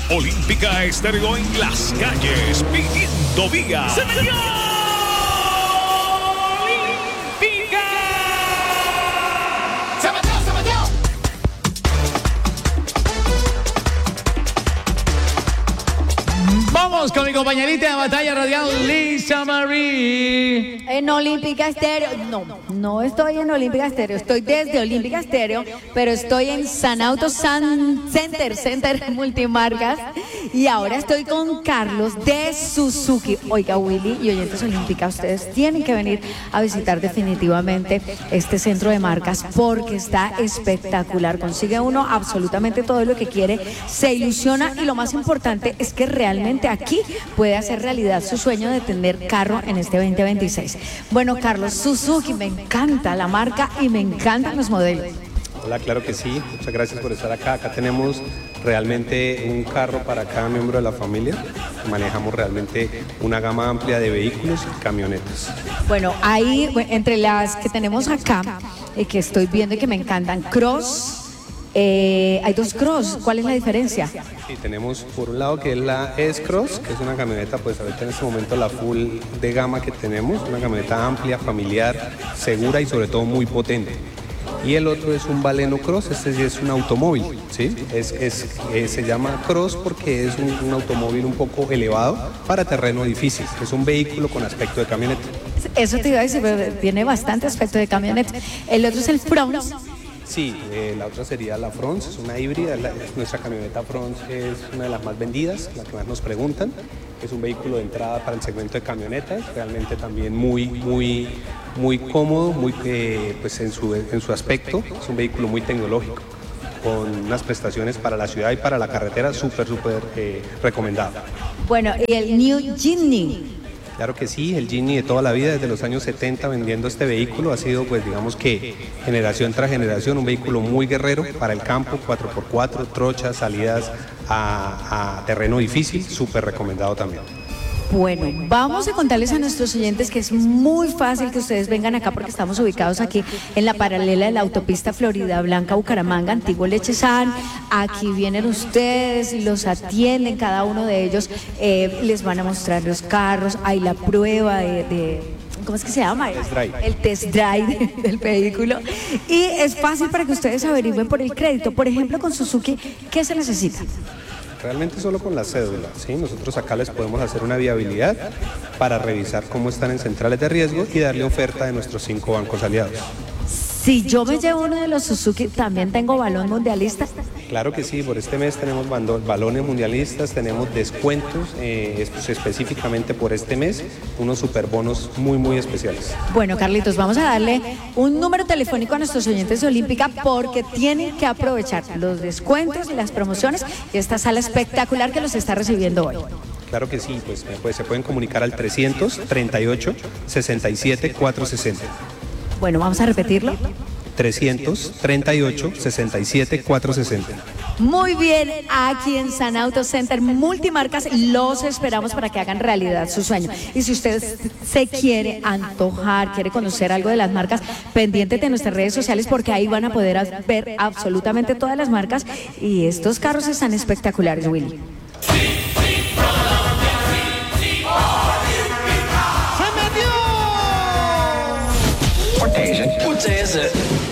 Olímpica Estéreo en las calles, pidiendo vida. ¡Se metió! ¡Olímpica! ¡Se metió, se metió! Vamos con mi compañerita de batalla radial, Lisa Marie. En Olímpica Estéreo. No estoy en Olímpica Estéreo. Estoy desde Olímpica Estéreo, pero estoy en San Auto Center Multimarcas. Y ahora estoy con Carlos de Suzuki. Oiga, Willy y oyentes Olímpica, ustedes tienen que venir a visitar definitivamente este centro de marcas porque está espectacular. Consigue uno absolutamente todo lo que quiere, se ilusiona y lo más importante es que realmente aquí puede hacer realidad su sueño de tener carro en este 2026. Bueno, Carlos, Suzuki, me encanta la marca y me encantan los modelos. Hola, claro que sí. Muchas gracias por estar acá. Acá tenemos realmente un carro para cada miembro de la familia. Manejamos realmente una gama amplia de vehículos y camionetas. Bueno, ahí, entre las que tenemos acá, que estoy viendo y que me encantan, Cross. Hay dos Cross, ¿cuál es la diferencia? Sí, tenemos por un lado que es la S-Cross, que es una camioneta, pues ahorita en este momento la full de gama que tenemos, una camioneta amplia, familiar, segura y sobre todo muy potente. Y el otro es un Baleno Cross, este sí es un automóvil, ¿sí? Se llama Cross porque es un automóvil un poco elevado para terreno difícil, es un vehículo con aspecto de camioneta. Eso te iba a decir, pero tiene bastante aspecto de camioneta. El otro es el Front. Sí, la otra sería la Frons, es una híbrida, nuestra camioneta Frons es una de las más vendidas, la que más nos preguntan, es un vehículo de entrada para el segmento de camionetas, realmente también muy cómodo, pues en su aspecto, es un vehículo muy tecnológico, con unas prestaciones para la ciudad y para la carretera súper recomendado. Bueno, y el New Jimny. Claro que sí, el Jimny de toda la vida, desde los años 70 vendiendo este vehículo, ha sido pues digamos que generación tras generación, un vehículo muy guerrero para el campo, 4x4, trochas, salidas a terreno difícil, súper recomendado también. Bueno, vamos a contarles a nuestros oyentes que es muy fácil que ustedes vengan acá porque estamos ubicados aquí en la paralela de la autopista Florida Blanca, Bucaramanga, Antiguo Lechezán. Aquí vienen ustedes y los atienden, cada uno de ellos les van a mostrar los carros, hay la prueba de ¿cómo es que se llama? El test drive del vehículo. Y es fácil para que ustedes averigüen por el crédito. Por ejemplo, con Suzuki, ¿qué se necesita? Realmente solo con la cédula, ¿sí? Nosotros acá les podemos hacer una viabilidad para revisar cómo están en centrales de riesgo y darle oferta de nuestros 5 bancos aliados. Si yo me llevo uno de los Suzuki, ¿también tengo balón mundialista? Claro que sí, por este mes tenemos balones mundialistas, tenemos descuentos específicamente por este mes, unos superbonos muy especiales. Bueno, Carlitos, vamos a darle un número telefónico a nuestros oyentes de Olímpica porque tienen que aprovechar los descuentos y las promociones y esta sala espectacular que los está recibiendo hoy. Claro que sí, pues se pueden comunicar al 338-67-460. Bueno, vamos a repetirlo. 338-67-460. Muy bien, aquí en San Auto Center Multimarcas los esperamos para que hagan realidad su sueño. Y si usted se quiere antojar, quiere conocer algo de las marcas, pendientes de nuestras redes sociales porque ahí van a poder ver absolutamente todas las marcas y estos carros están espectaculares, Willy. What day is it?